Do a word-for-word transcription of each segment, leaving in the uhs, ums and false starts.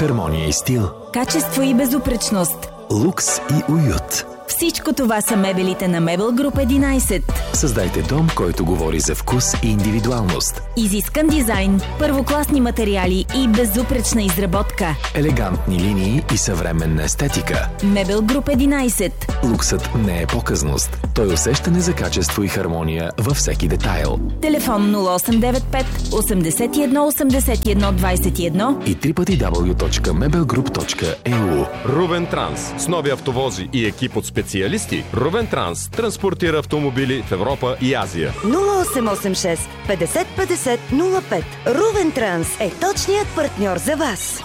хармония и стил, качество и безупречност, лукс и уют. Всичко това са мебелите на Мебел Груп единайсет. Създайте дом, който говори за вкус и индивидуалност. Изискан дизайн, първокласни материали и безупречна изработка. Елегантни линии и съвременна естетика. Мебел Груп единайсет. Луксът не е показност. Той усещане за качество и хармония във всеки детайл. Телефон нула осем девет пет осемдесет и едно осемдесет и едно двайсет и едно и дабъл ю дабъл ю дабъл ю точка мебел груп точка и ю. Рувен Транс. С нови автовози и екип от специалисти, Рувен Транс транспортира автомобили в Европа и Азия. нула осем осем шест петдесет петдесет нула пет. Рувен Транс е точният партньор за вас.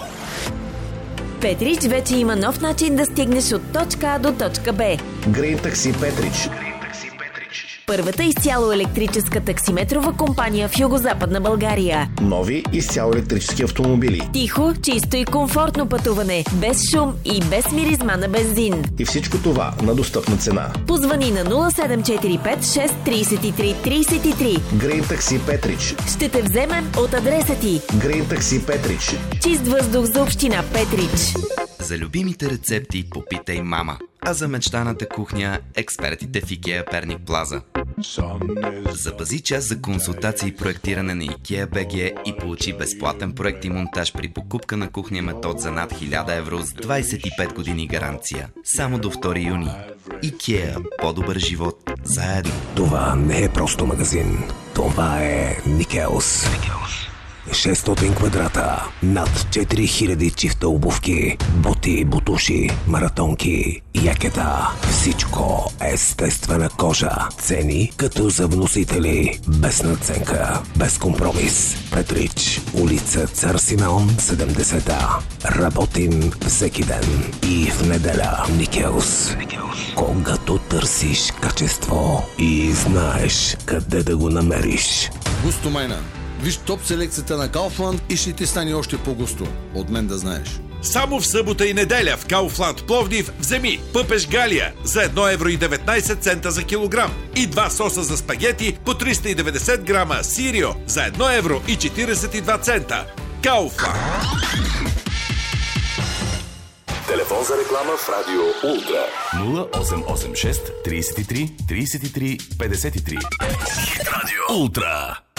Петрич вече има нов начин да стигнеш от точка А до точка Б. Грин Такси Петрич. Първата изцяло електрическа таксиметрова компания в Югозападна България. Нови изцяло електрически автомобили. Тихо, чисто и комфортно пътуване, без шум и без миризма на бензин. И всичко това на достъпна цена. Позвани на нула седем четири пет шест три три три три. Грин Такси Петрич. Ще те вземем от адреса ти. Грин Такси Петрич. Чист въздух за община Петрич. За любимите рецепти попитай мама. А за мечтаната кухня експертите в IKEA Перник Плаза. Запази час за консултации и проектиране на IKEA би джи и получи безплатен проект и монтаж при покупка на кухня метод за над хиляда евро с двайсет и пет години гаранция. Само до втори юни. IKEA. По-добър живот заедно. Това не е просто магазин. Това е Никелс. шестстотин квадрата, над четири хиляди чифта обувки, боти, бутуши, маратонки, якета. Всичко естествена кожа. Цени като за вносители. Без надценка, без компромис. Петрич, улица Цар Симеон седемдесет А. Работим всеки ден и в неделя. Никелс. Когато търсиш качество и знаеш къде да го намериш. Густо майна. Виж топ селекцията на Kaufland и ще ти стане още по-густо. От мен да знаеш. Само в събота и неделя в Kaufland Пловдив вземи пъпеш Галия за едно евро и деветнайсет цента за килограм и два соса за спагети по триста и деветдесет грама Сирио за едно евро и четирийсет и два цента. Kaufland. Телефон за реклама в Радио Ултра нула осем осем шест трийсет и три трийсет и три петдесет и три. Радио Ултра.